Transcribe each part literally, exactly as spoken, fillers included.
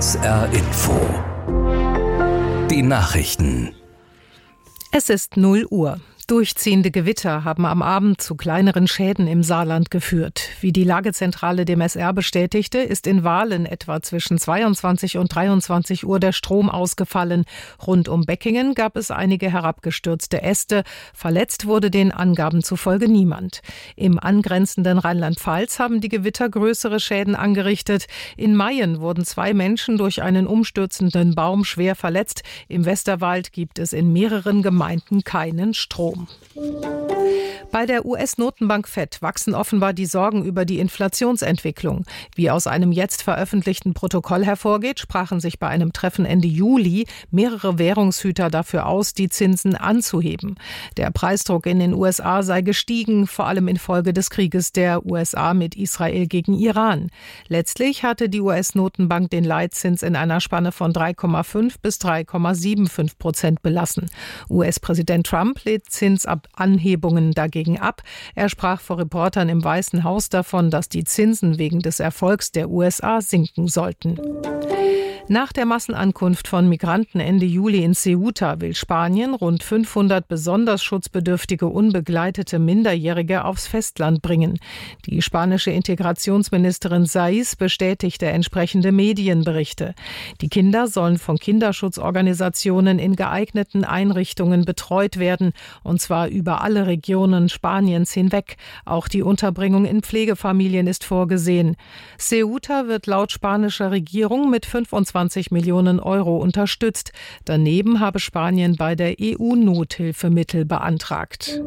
S R Info. Die Nachrichten. Es ist null Uhr. Durchziehende Gewitter haben am Abend zu kleineren Schäden im Saarland geführt. Wie die Lagezentrale dem S R bestätigte, ist in Wahlen etwa zwischen zweiundzwanzig und dreiundzwanzig Uhr der Strom ausgefallen. Rund um Beckingen gab es einige herabgestürzte Äste. Verletzt wurde den Angaben zufolge niemand. Im angrenzenden Rheinland-Pfalz haben die Gewitter größere Schäden angerichtet. In Mayen wurden zwei Menschen durch einen umstürzenden Baum schwer verletzt. Im Westerwald gibt es in mehreren Gemeinden keinen Strom. Bei der U S-Notenbank Fed wachsen offenbar die Sorgen über die Inflationsentwicklung. Wie aus einem jetzt veröffentlichten Protokoll hervorgeht, sprachen sich bei einem Treffen Ende Juli mehrere Währungshüter dafür aus, die Zinsen anzuheben. Der Preisdruck in den U S A sei gestiegen, vor allem infolge des Krieges der U S A mit Israel gegen Iran. Letztlich hatte die U S-Notenbank den Leitzins in einer Spanne von drei Komma fünf bis drei Komma fünfundsiebzig Prozent belassen. U S-Präsident Trump lädt Zinsanhebungen dagegen ab. Er sprach vor Reportern im Weißen Haus davon, dass die Zinsen wegen des Erfolgs der U S A sinken sollten. Nach der Massenankunft von Migranten Ende Juli in Ceuta will Spanien rund fünfhundert besonders schutzbedürftige, unbegleitete Minderjährige aufs Festland bringen. Die spanische Integrationsministerin Saiz bestätigte entsprechende Medienberichte. Die Kinder sollen von Kinderschutzorganisationen in geeigneten Einrichtungen betreut werden, und zwar über alle Regionen Spaniens hinweg. Auch die Unterbringung in Pflegefamilien ist vorgesehen. Ceuta wird laut spanischer Regierung mit fünfundzwanzig Millionen Euro unterstützt. Daneben habe Spanien bei der E U Nothilfemittel beantragt.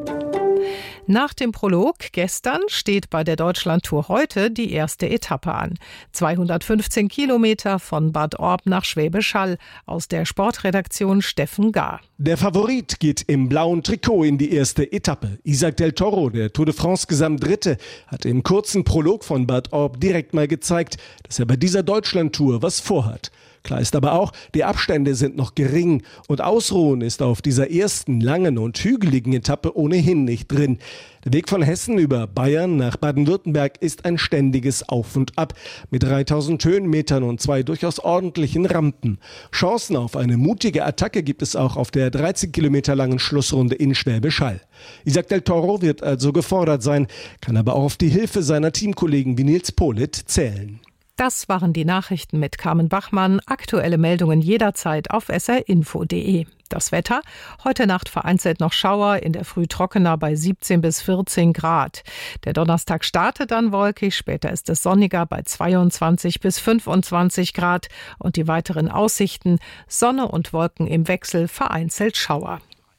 Nach dem Prolog gestern steht bei der Deutschlandtour heute die erste Etappe an. zweihundertfünfzehn Kilometer von Bad Orb nach Schwäbisch Hall. Aus der Sportredaktion Steffen Gahr. Der Favorit geht im blauen Trikot in die erste Etappe. Isaac del Toro, der Tour de France Gesamtdritte, hat im kurzen Prolog von Bad Orb direkt mal gezeigt, dass er bei dieser Deutschlandtour was vorhat. Klar ist aber auch, die Abstände sind noch gering und Ausruhen ist auf dieser ersten langen und hügeligen Etappe ohnehin nicht drin. Der Weg von Hessen über Bayern nach Baden-Württemberg ist ein ständiges Auf und Ab mit dreitausend Höhenmetern und zwei durchaus ordentlichen Rampen. Chancen auf eine mutige Attacke gibt es auch auf der dreizehn Kilometer langen Schlussrunde in Schwäbisch Hall. Isaac del Toro wird also gefordert sein, kann aber auch auf die Hilfe seiner Teamkollegen wie Nils Politt zählen. Das waren die Nachrichten mit Carmen Bachmann. Aktuelle Meldungen jederzeit auf s r info punkt d e. Das Wetter: Heute Nacht vereinzelt noch Schauer, in der Früh trockener bei siebzehn bis vierzehn Grad. Der Donnerstag startet dann wolkig, später ist es sonniger bei zweiundzwanzig bis fünfundzwanzig Grad. Und die weiteren Aussichten: Sonne und Wolken im Wechsel, vereinzelt Schauer.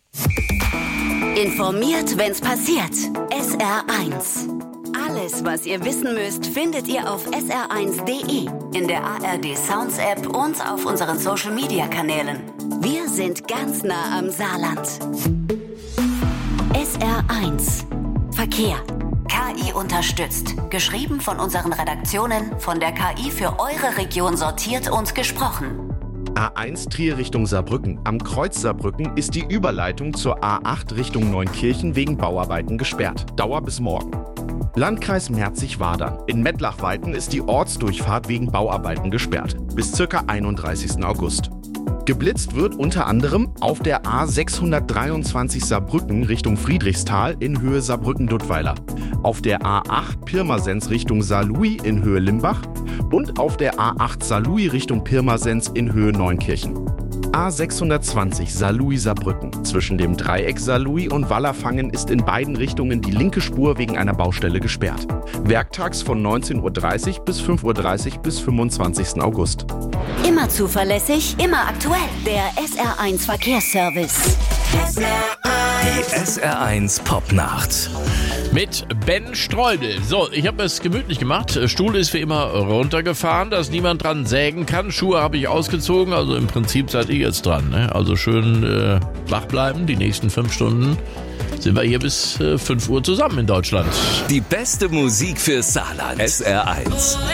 Informiert, wenn's passiert. S R eins. Alles, was ihr wissen müsst, findet ihr auf s r eins punkt d e, in der A R D Sounds App und auf unseren Social Media Kanälen. Wir sind ganz nah am Saarland. S R eins. Verkehr. K I unterstützt. Geschrieben von unseren Redaktionen, von der K I für eure Region sortiert und gesprochen. A eins Trier Richtung Saarbrücken. Am Kreuz Saarbrücken ist die Überleitung zur A acht Richtung Neunkirchen wegen Bauarbeiten gesperrt. Dauer bis morgen. Landkreis Merzig-Wadern. In Mettlach-Weiten ist die Ortsdurchfahrt wegen Bauarbeiten gesperrt. Bis ca. einunddreißigsten August. Geblitzt wird unter anderem auf der A sechshundertdreiundzwanzig Saarbrücken Richtung Friedrichsthal in Höhe Saarbrücken-Duttweiler, auf der A acht Pirmasens Richtung Saarlouis in Höhe Limbach und auf der A acht Saarlouis Richtung Pirmasens in Höhe Neunkirchen. A sechshundertzwanzig Saarlouis-Saarbrücken. Zwischen dem Dreieck Saarlouis und Wallerfangen ist in beiden Richtungen die linke Spur wegen einer Baustelle gesperrt. Werktags von neunzehn Uhr dreißig bis fünf Uhr dreißig bis fünfundzwanzigsten August. Immer zuverlässig, immer aktuell. Der S R eins Verkehrsservice. S R eins. Die S R eins Popnacht. Mit Ben Streudel. So, ich habe es gemütlich gemacht. Stuhl ist wie immer runtergefahren, dass niemand dran sägen kann. Schuhe habe ich ausgezogen, also im Prinzip seid ihr jetzt dran. Ne? Also schön äh, wach bleiben, die nächsten fünf Stunden. Sind wir hier bis äh, fünf Uhr zusammen in Deutschland. Die beste Musik für Saarland. S R eins.